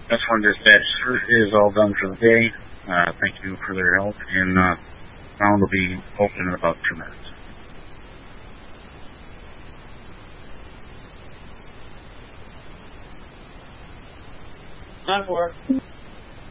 That's one dispatch is all done for the day. Thank you for their help, and sound will be open in about 2 minutes. On board.